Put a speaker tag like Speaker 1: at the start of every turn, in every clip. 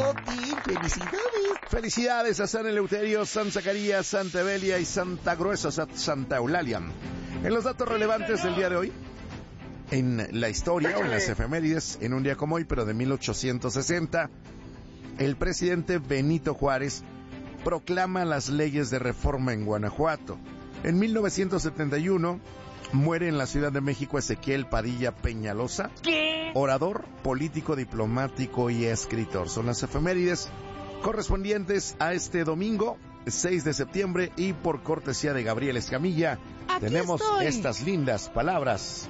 Speaker 1: Jotín, felicidades. Felicidades a San Eleuterio, San Zacarías, Santa Evelia y Santa Gruesa, Santa Eulalia. En los datos relevantes del día de hoy, en la historia o en las efemérides, en un día como hoy, pero de 1860, el presidente Benito Juárez proclama las leyes de reforma en Guanajuato. En 1971 muere en la Ciudad de México Ezequiel Padilla Peñalosa, orador, político, diplomático y escritor. Son las efemérides correspondientes a este domingo, 6 de septiembre, y por cortesía de Gabriel Escamilla, tenemos estas lindas palabras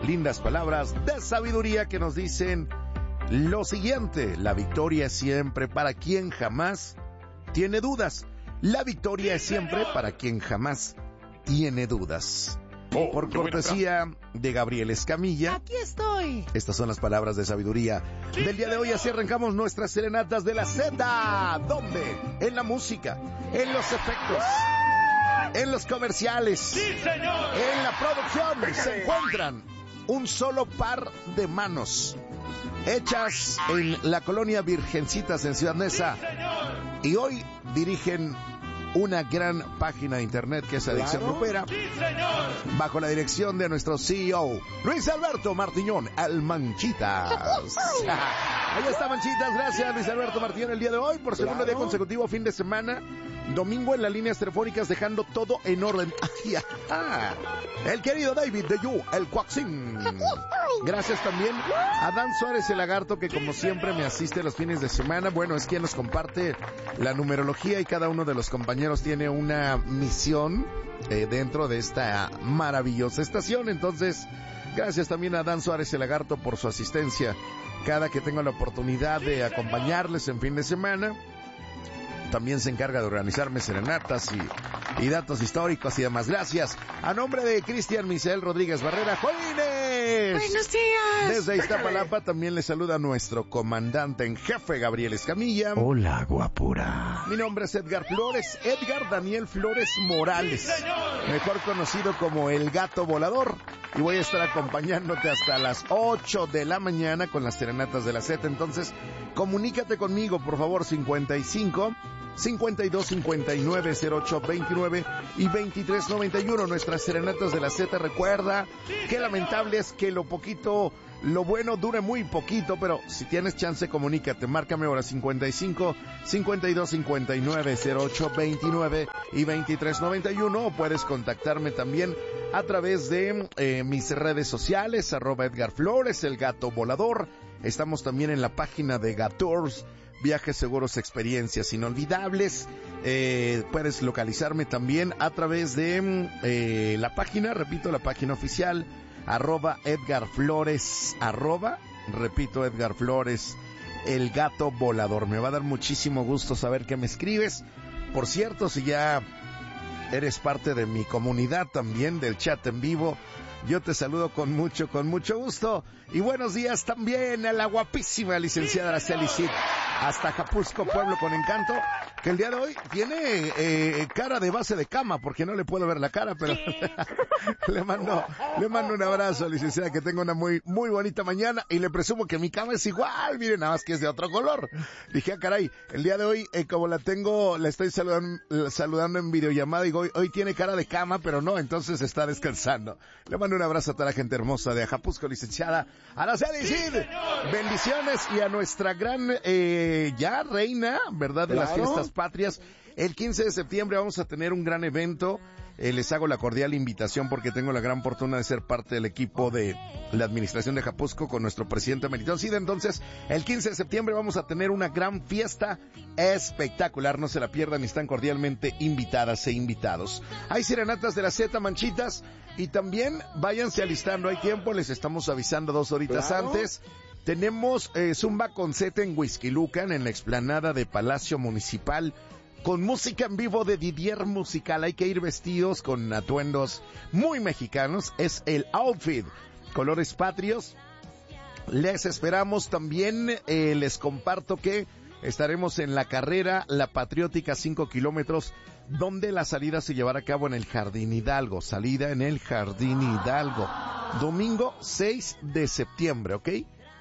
Speaker 1: de sabiduría que nos dicen lo siguiente: la victoria es siempre para quien jamás tiene dudas. La victoria es siempre para quien jamás tiene dudas. Por cortesía de Gabriel Escamilla.
Speaker 2: Aquí estoy.
Speaker 1: Estas son las palabras de sabiduría del día de hoy. Así arrancamos nuestras serenatas de la Z. ¿Dónde? En la música, en los efectos, en los comerciales,
Speaker 3: ¡sí, señor!,
Speaker 1: en la producción se encuentran un solo par de manos hechas en la colonia Virgencitas en Ciudad Neza, y hoy dirigen una gran página de internet que es Adicción Grupera,
Speaker 3: ¡sí, señor!,
Speaker 1: bajo la dirección de nuestro CEO Luis Alberto Martiñón, el Manchitas. Ahí está, Manchitas. Gracias, Luis Alberto Martiñón, el día de hoy, por segundo día consecutivo, fin de semana, domingo, en las líneas telefónicas, dejando todo en orden. El querido David de You, el Cuaxín. Gracias también a Dan Suárez, el Lagarto, que como siempre me asiste los fines de semana. Bueno, es quien nos comparte la numerología y cada uno de los compañeros tiene una misión dentro de esta maravillosa estación. Entonces, gracias también a Dan Suárez, el Lagarto, por su asistencia cada que tengo la oportunidad de acompañarles en fin de semana. También se encarga de organizarme serenatas y datos históricos y demás. Gracias. A nombre de Cristian Misael Rodríguez Barrera, ¡Jolines!
Speaker 2: ¡Buenos días!
Speaker 1: Desde Iztapalapa también le saluda nuestro comandante en jefe, Gabriel Escamilla.
Speaker 4: Hola, guapura.
Speaker 1: Mi nombre es Edgar Flores, Edgar Daniel Flores Morales, mejor conocido como el Gato Volador. Y voy a estar acompañándote hasta las 8 de la mañana con las serenatas de la Z. Entonces, comunícate conmigo, por favor, 55 52 59 08 29 y 23 91. Nuestras serenatas de la Z. Recuerda que lamentable es que lo bueno dure muy poquito, pero si tienes chance, comunícate. Márcame ahora 55 52 59 08 29 y 23 91, o puedes contactarme también a través de mis redes sociales, @Edgar Flores, el Gato Volador. Estamos también en la página de Gatours, viajes seguros, experiencias inolvidables. Puedes localizarme también a través de la página, repito, la página oficial, @Edgar Flores, Edgar Flores, el Gato Volador. Me va a dar muchísimo gusto saber que me escribes. Por cierto, si ya eres parte de mi comunidad también, del chat en vivo, yo te saludo con mucho gusto. Y buenos días también a la guapísima licenciada Araceli Cid, hasta Japusco, Pueblo con Encanto, que el día de hoy tiene cara de base de cama, porque no le puedo ver la cara, pero le mando un abrazo, licenciada, que tenga una muy bonita mañana, y le presumo que mi cama es igual, miren, nada más que es de otro color. Dije, caray, el día de hoy, como la estoy saludando en videollamada, digo, hoy tiene cara de cama, pero no, entonces está descansando. Le mando un abrazo a toda la gente hermosa de Ajapusco, licenciada Araceli Cid. Bendiciones, y a nuestra gran ya reina, ¿verdad?, de las fiestas patrias. El 15 de septiembre vamos a tener un gran evento. Les hago la cordial invitación porque tengo la gran fortuna de ser parte del equipo de la administración de Japusco con nuestro presidente emerito Cid. Entonces, el 15 de septiembre vamos a tener una gran fiesta espectacular. No se la pierdan, están cordialmente invitadas e invitados. Hay serenatas de la Z, Manchitas, y también váyanse alistando. Hay tiempo, les estamos avisando 2 horitas antes. Tenemos Zumba con Z en Huixquilucan, en la explanada de Palacio Municipal, con música en vivo de Didier Musical. Hay que ir vestidos con atuendos muy mexicanos. Es el outfit, colores patrios. Les esperamos también. Les comparto que estaremos en la carrera La Patriótica 5 kilómetros, donde la salida se llevará a cabo en el Jardín Hidalgo. Salida en el Jardín Hidalgo. Domingo 6 de septiembre, ¿ok?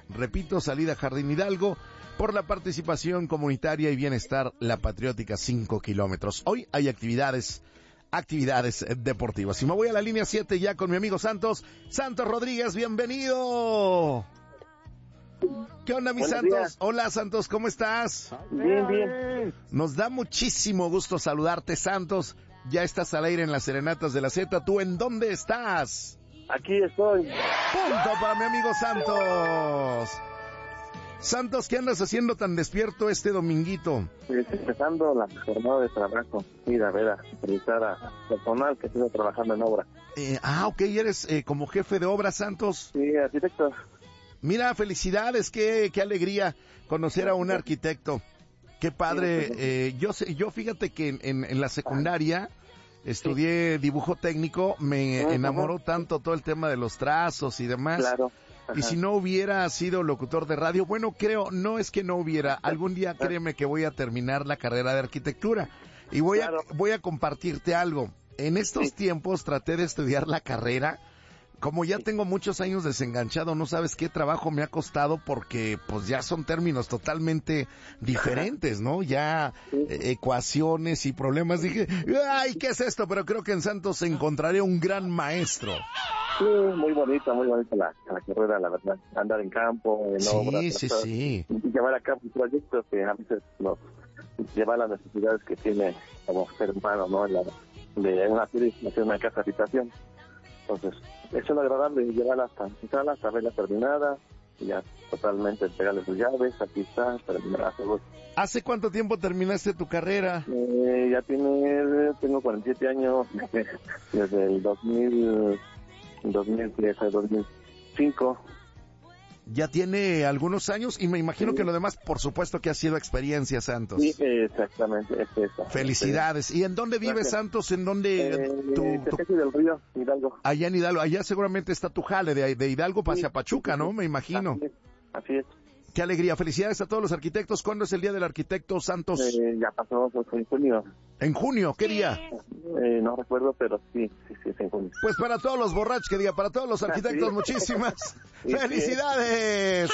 Speaker 1: Repito, salida Jardín Hidalgo, por la participación comunitaria y bienestar La Patriótica 5 kilómetros. Hoy hay actividades deportivas. Y me voy a la línea 7 ya con mi amigo Santos Rodríguez, bienvenido. ¿Qué onda, mi Santos? Días. Hola, Santos, ¿cómo estás?
Speaker 2: Bien.
Speaker 1: Nos da muchísimo gusto saludarte, Santos. Ya estás al aire en las Serenatas de la Z. ¿Tú en dónde estás?
Speaker 2: Aquí estoy.
Speaker 1: Punto para mi amigo Santos. Santos, ¿qué andas haciendo tan despierto este dominguito?
Speaker 2: Empezando la jornada de trabajo. Ir a ver a felicitar a personal que estuvo trabajando en obra.
Speaker 1: Ok, eres como jefe de obra, Santos.
Speaker 2: Sí, arquitecto.
Speaker 1: Mira, felicidades, qué alegría conocer a un arquitecto. Qué padre. Yo fíjate que en la secundaria estudié dibujo técnico, me enamoró tanto todo el tema de los trazos y demás.
Speaker 2: Claro.
Speaker 1: Y si no hubiera sido locutor de radio, bueno, no es que no hubiera, algún día créeme que voy a terminar la carrera de arquitectura. Y voy a compartirte algo. En estos tiempos traté de estudiar la carrera. Como ya tengo muchos años desenganchado, no sabes qué trabajo me ha costado porque pues ya son términos totalmente diferentes, ¿no? Ya ecuaciones y problemas. Dije, ay, ¿qué es esto? Pero creo que en Santos encontraré un gran maestro.
Speaker 2: Sí, muy bonita la carrera, la verdad. Andar en campo, en obras.
Speaker 1: Sí.
Speaker 2: Y llevar a cabo proyectos que a veces nos lleva a las necesidades que tiene como ser humano, ¿no? De una casa habitación. Entonces, eso es lo agradable, llevarla hasta verla terminada, y ya totalmente entregarle sus llaves, aquí está, terminada.
Speaker 1: ¿Hace cuánto tiempo terminaste tu carrera?
Speaker 2: Tengo 47 años, desde el 2005.
Speaker 1: Ya tiene algunos años y me imagino que lo demás, por supuesto que ha sido experiencia, Santos.
Speaker 2: Sí, exactamente.
Speaker 1: Felicidades. ¿Y en dónde vives, Santos? ¿En dónde?
Speaker 2: Del Río, Hidalgo.
Speaker 1: Allá en Hidalgo. Allá seguramente está tu jale de Hidalgo hacia Pachuca, ¿no? Me imagino.
Speaker 2: Así es.
Speaker 1: Qué alegría. Felicidades a todos los arquitectos. ¿Cuándo es el Día del Arquitecto, Santos?
Speaker 2: Ya pasó, en junio.
Speaker 1: ¿En junio? ¿Qué día?
Speaker 2: No recuerdo, pero sí, es en junio.
Speaker 1: Pues para todos los borrachos, que diga, para todos los arquitectos, muchísimas felicidades.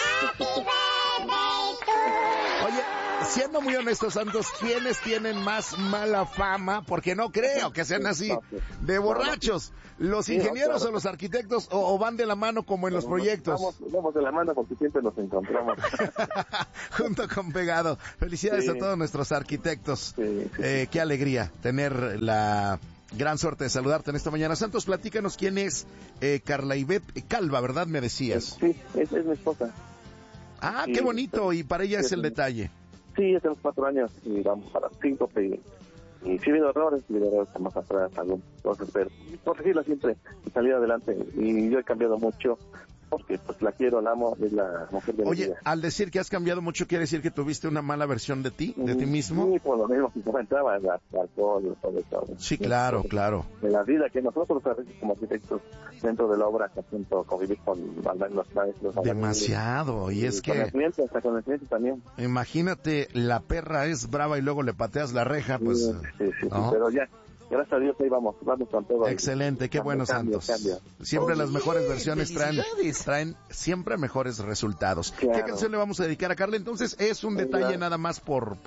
Speaker 1: Oye, siendo muy honestos, Santos, ¿quiénes tienen más mala fama? Porque no creo que sean así, de borrachos. ¿Los ingenieros o los arquitectos o van de la mano como en los proyectos?
Speaker 2: Vamos de la mano porque siempre nos encontramos.
Speaker 1: Junto con pegado. Felicidades a todos nuestros arquitectos. Qué alegría tener la gran suerte de saludarte en esta mañana. Santos, platícanos quién es Carla Ivette Calva, ¿verdad? Me decías.
Speaker 2: Sí, es mi esposa.
Speaker 1: Ah, qué bonito, y para ella es el detalle.
Speaker 2: Sí, ya tenemos 4 años y vamos para 5, y sí ha habido errores, más atrás, cosas, pero corregirla siempre y salir adelante. Y yo he cambiado mucho, porque pues la quiero, la amo, es la mujer de mi vida.
Speaker 1: Oye, al decir que has cambiado mucho, ¿quiere decir que tuviste una mala versión de ti, de ti mismo?
Speaker 2: Sí, por lo mismo que comentaba, el alcohol, todo.
Speaker 1: Sí, claro.
Speaker 2: De la vida que nosotros a veces como arquitectos dentro de la obra que siento convivir con los maestros.
Speaker 1: Demasiado, y es que...
Speaker 2: Con el cliente también.
Speaker 1: Imagínate, la perra es brava y luego le pateas la reja, pues...
Speaker 2: Sí, ¿no? Pero ya... Gracias a Dios, ahí vamos con todo.
Speaker 1: Excelente, qué bueno, Santos. Siempre las mejores versiones traen siempre mejores resultados. Claro. ¿Qué canción le vamos a dedicar a Carla? Entonces, es un detalle nada más por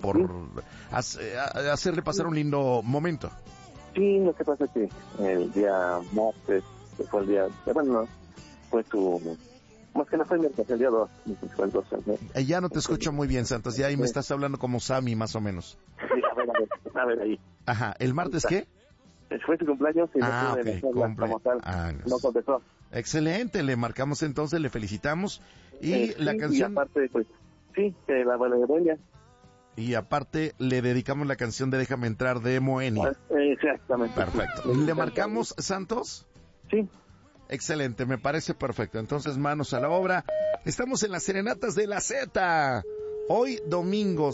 Speaker 1: hacerle pasar un lindo momento.
Speaker 2: Sí, lo que pasa es que el día martes, que fue el día, fue más que no fue miércoles, el día 2,
Speaker 1: ya no te escucho muy bien, Santos, ya ahí me estás hablando como Sammy, más o menos.
Speaker 2: Sí, a ver ahí.
Speaker 1: Ajá, ¿el martes qué?
Speaker 2: Fue su cumpleaños y no contestó.
Speaker 1: Excelente, le marcamos entonces, le felicitamos. Y la canción...
Speaker 2: Y aparte, pues, la Moenia.
Speaker 1: Y aparte, le dedicamos la canción de Déjame Entrar de Moenia.
Speaker 2: Exactamente.
Speaker 1: Perfecto. ¿Le marcamos, Santos?
Speaker 2: Sí.
Speaker 1: Excelente, me parece perfecto. Entonces, manos a la obra. Estamos en las Serenatas de la Z. Hoy, domingo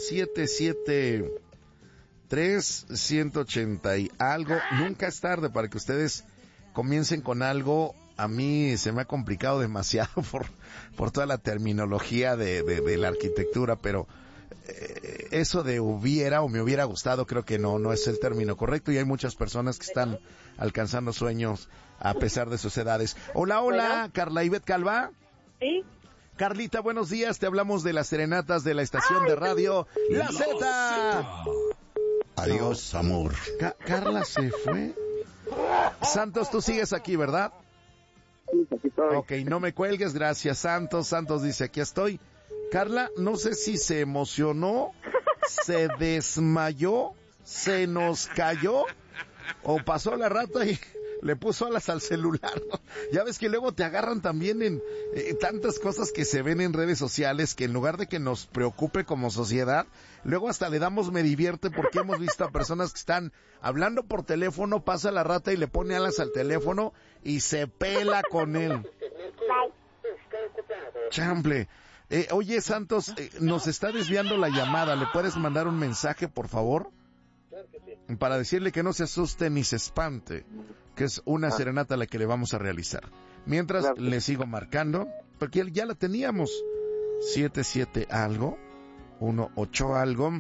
Speaker 1: 773-180 y algo. Nunca es tarde para que ustedes comiencen con algo. A mí se me ha complicado demasiado por toda la terminología de la arquitectura, pero eso de hubiera o me hubiera gustado creo que no es el término correcto, y hay muchas personas que están alcanzando sueños a pesar de sus edades. Hola, Carla Ivette Calva.
Speaker 5: Sí.
Speaker 1: Carlita, buenos días. Te hablamos de las serenatas de la estación de radio La Z.
Speaker 4: Adiós, amor.
Speaker 1: Carla se fue. Santos, tú sigues aquí, ¿verdad?
Speaker 2: Sí, aquí estoy.
Speaker 1: Ok, no me cuelgues, gracias, Santos. Santos dice, aquí estoy. Carla, no sé si se emocionó, se desmayó, se nos cayó, o pasó la rata y le puso alas al celular, ¿no? Ya ves que luego te agarran también en tantas cosas que se ven en redes sociales que en lugar de que nos preocupe como sociedad, luego hasta le damos me divierte porque hemos visto a personas que están hablando por teléfono, pasa la rata y le pone alas al teléfono y se pela con él. Chamble. Oye, Santos, nos está desviando la llamada. ¿Le puedes mandar un mensaje, por favor? Para decirle que no se asuste ni se espante, que es una serenata la que le vamos a realizar. Mientras le sigo marcando, porque ya la teníamos. 77 algo, 18 algo.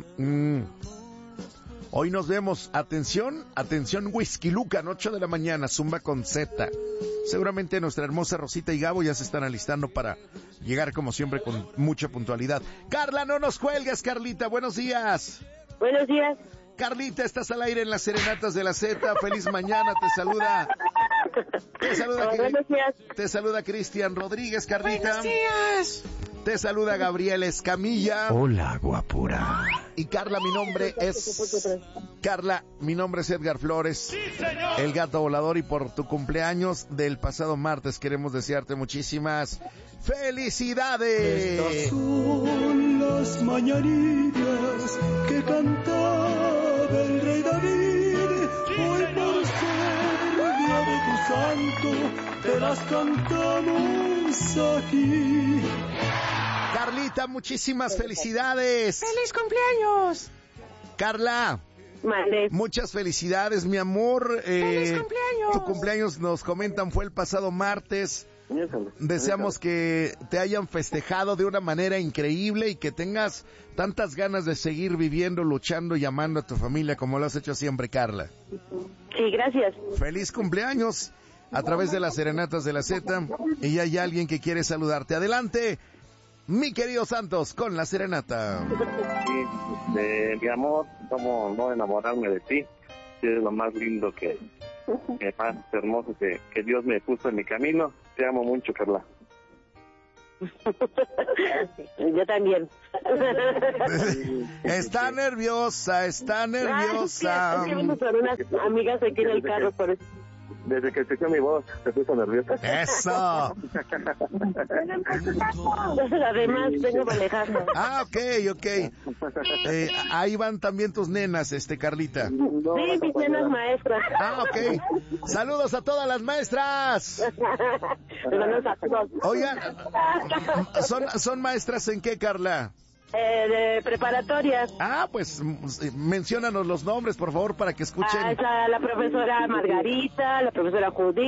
Speaker 1: Hoy nos vemos. Atención, Whisky Lucan, 8 de la mañana, Zumba con Z. Seguramente nuestra hermosa Rosita y Gabo ya se están alistando para llegar como siempre con mucha puntualidad. Carla, no nos cuelgues, Carlita, buenos días.
Speaker 5: Buenos días.
Speaker 1: Carlita, estás al aire en las serenatas de la Z. Feliz mañana, te saluda.
Speaker 5: Buenos días.
Speaker 1: Te saluda Cristian Rodríguez, Carlita.
Speaker 3: Buenos días.
Speaker 1: Te saluda Gabriel Escamilla.
Speaker 4: Hola, guapura.
Speaker 1: Y Carla, mi nombre es Edgar Flores,
Speaker 3: Sí, señor.
Speaker 1: el gato volador, y por tu cumpleaños del pasado martes queremos desearte muchísimas felicidades.
Speaker 6: Estas son las mañanitas que cantaba el rey David. Hoy por ser día de tu santo, te las cantamos aquí.
Speaker 1: Carlita, muchísimas felicidades.
Speaker 3: ¡Feliz cumpleaños!
Speaker 1: Carla,
Speaker 5: Mande.
Speaker 1: muchas felicidades, mi amor.
Speaker 3: ¡Feliz cumpleaños!
Speaker 1: Tu cumpleaños, nos comentan, fue el pasado martes. Deseamos que te hayan festejado de una manera increíble y que tengas tantas ganas de seguir viviendo, luchando y amando a tu familia como lo has hecho siempre, Carla.
Speaker 5: Sí, gracias.
Speaker 1: Feliz cumpleaños a través de las serenatas de la Z, y hay alguien que quiere saludarte. Adelante, mi querido Santos, con la serenata.
Speaker 2: Sí, de mi amor, cómo no enamorarme de ti. Es lo más lindo que más hermoso que Dios me puso en mi camino. Te amo mucho, Carla.
Speaker 5: Yo también.
Speaker 1: Está nerviosa, está nerviosa.
Speaker 5: Es que vamos con unas amigas aquí en el carro, por eso.
Speaker 2: Desde que escuché mi voz, te puso nerviosa.
Speaker 1: Eso.
Speaker 5: Además, vengo manejando.
Speaker 1: Ah, ok. Ahí van también tus nenas, Carlita.
Speaker 5: Sí, mis nenas maestras.
Speaker 1: Ah, ok. Saludos a todas las maestras.
Speaker 5: Saludos a todos.
Speaker 1: Oigan, ¿son maestras en qué, Carla?
Speaker 5: De preparatoria.
Speaker 1: Ah, pues menciónanos los nombres, por favor, para que escuchen.
Speaker 5: Es la profesora Margarita, la profesora Judith.